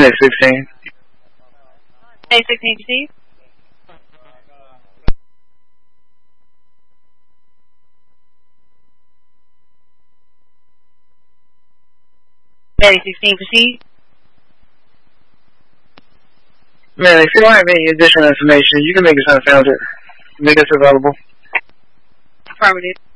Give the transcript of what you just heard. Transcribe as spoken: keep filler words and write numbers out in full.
May sixteen. May sixteen, proceed. May sixteen, proceed. Man, if you have any additional information, you can make us unfounded. Make us available. Affirmative.